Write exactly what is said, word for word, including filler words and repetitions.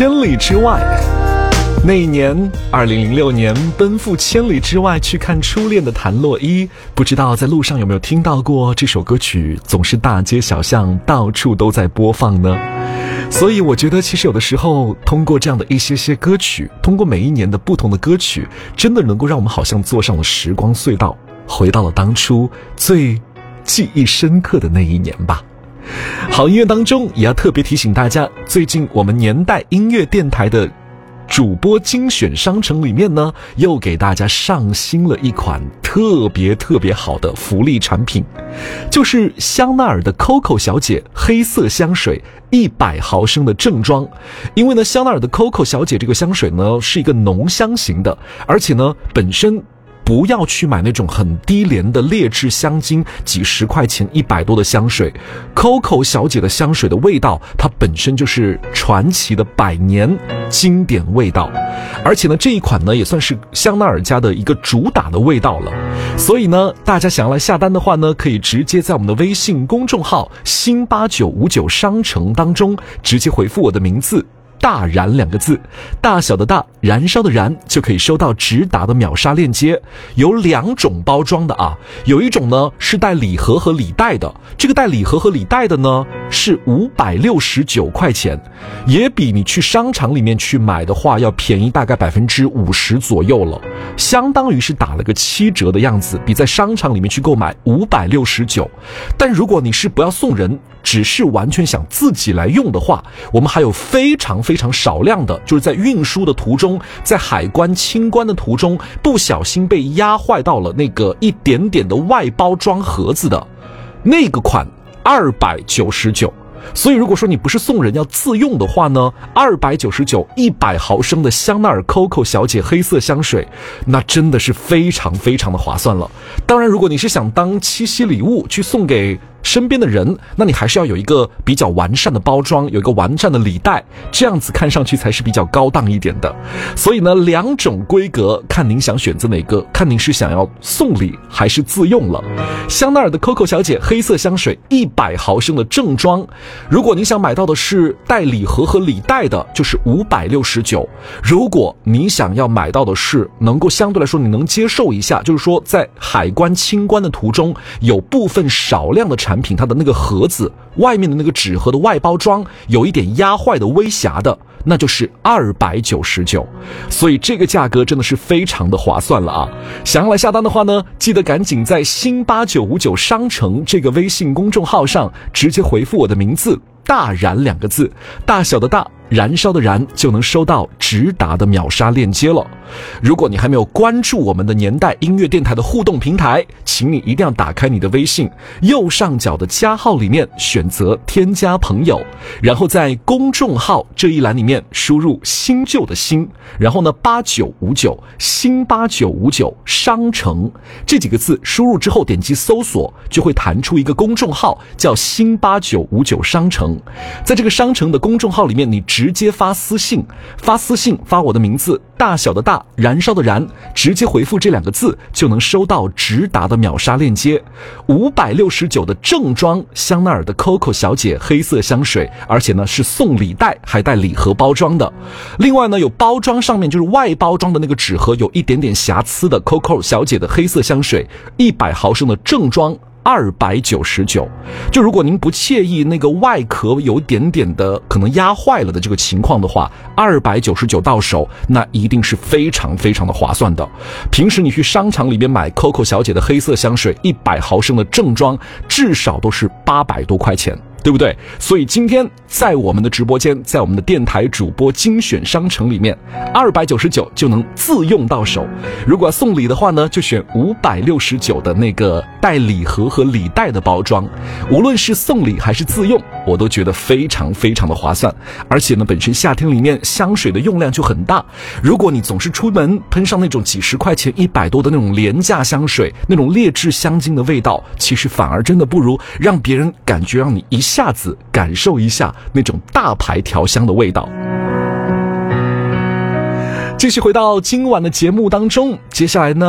千里之外。那一年二零零六年，奔赴千里之外去看初恋的谭洛伊，不知道在路上有没有听到过这首歌曲，总是大街小巷到处都在播放呢。所以我觉得其实有的时候通过这样的一些些歌曲，通过每一年的不同的歌曲，真的能够让我们好像坐上了时光隧道，回到了当初最记忆深刻的那一年吧。好音乐当中也要特别提醒大家，最近我们年代音乐电台的主播精选商城里面呢，又给大家上新了一款特别特别好的福利产品，就是香奈儿的 Coco 小姐黑色香水一百毫升的正装。因为呢，香奈儿的 Coco 小姐这个香水呢是一个浓香型的，而且呢本身不要去买那种很低廉的劣质香精，几十块钱一百多的香水。 Coco 小姐的香水的味道，它本身就是传奇的百年经典味道，而且呢这一款呢也算是香奈儿家的一个主打的味道了。所以呢大家想要来下单的话呢，可以直接在我们的微信公众号新八九五九商城当中直接回复我的名字大燃两个字，大小的大，燃烧的燃，就可以收到直达的秒杀链接。有两种包装的啊，有一种呢是带礼盒和礼袋的，这个带礼盒和礼袋的呢是五百六十九块钱，也比你去商场里面去买的话要便宜大概百分之五十左右了，相当于是打了个七折的样子，比在商场里面去购买五百六十九。但如果你是不要送人，只是完全想自己来用的话，我们还有非常非常少量的，就是在运输的途中，在海关清关的途中，不小心被压坏到了那个一点点的外包装盒子的那个款二百九十九。所以如果说你不是送人要自用的话呢，二百九十九一百毫升的香奈儿 Coco 小姐黑色香水，那真的是非常非常的划算了。当然如果你是想当七夕礼物去送给身边的人，那你还是要有一个比较完善的包装，有一个完善的礼袋，这样子看上去才是比较高档一点的。所以呢两种规格，看您想选择哪个，看您是想要送礼还是自用了。香奈儿的 Coco 小姐黑色香水一百毫升的正装，如果你想买到的是带礼盒和礼袋的，就是五百六十九。如果你想要买到的是能够相对来说你能接受一下，就是说在海关清关的途中有部分少量的产品，它的那个盒子外面的那个纸盒的外包装有一点压坏的微瑕的，那就是二百九十九。所以这个价格真的是非常的划算了啊！想要来下单的话呢，记得赶紧在新八九五九商城这个微信公众号上直接回复我的名字大燃两个字，大小的大，燃烧的燃，就能收到直达的秒杀链接了。如果你还没有关注我们的年代音乐电台的互动平台，请你一定要打开你的微信，右上角的加号里面选择添加朋友，然后在公众号这一栏里面输入新旧的新，然后呢八九五九新八九五九商城这几个字输入之后点击搜索，就会弹出一个公众号叫新八九五九商城。在这个商城的公众号里面，你直接发私信，发私信发我的名字大小的大，燃烧的燃，直接回复这两个字就能收到直达的秒杀链接。五百六十九的正装香奈儿的 Coco 小姐黑色香水，而且呢是送礼袋，还带礼盒包装的。另外呢有包装上面就是外包装的那个纸盒有一点点瑕疵的 Coco 小姐的黑色香水一百毫升的正装二百九十九。就如果您不介意那个外壳有点点的可能压坏了的这个情况的话，二百九十九到手，那一定是非常非常的划算的。平时你去商场里面买 Coco 小姐的黑色香水一百毫升的正装，至少都是八百多块钱，对不对？所以今天在我们的直播间，在我们的电台主播精选商城里面，二百九十九就能自用到手。如果要送礼的话呢，就选五百六十九的那个带礼盒和礼袋的包装。无论是送礼还是自用，我都觉得非常非常的划算。而且呢，本身夏天里面香水的用量就很大，如果你总是出门喷上那种几十块钱一百多的那种廉价香水，那种劣质香精的味道，其实反而真的不如让别人感觉让你一下子感受一下那种大牌调香的味道。继续回到今晚的节目当中，接下来呢